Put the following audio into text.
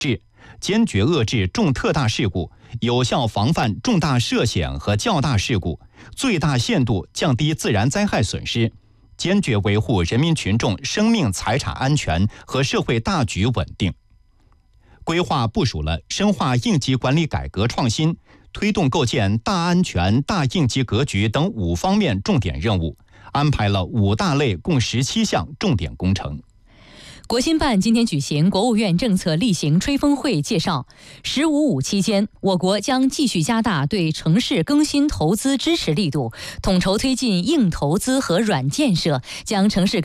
坚决遏制重特大事故，有效防范重大涉险和较大事故，最大限度降低自然灾害损失，坚决维护人民群众生命财产安全和社会大局稳定。规划部署了深化应急管理改革创新、推动构建大安全、大应急格局等5方面重点任务，安排了5大类共17项重点工程。 国新办今天举行国务院政策例行吹风会，介绍“15+5”期间，我国将继续加大对城市更新投资支持力度，统筹推进硬投资和软建设，将城市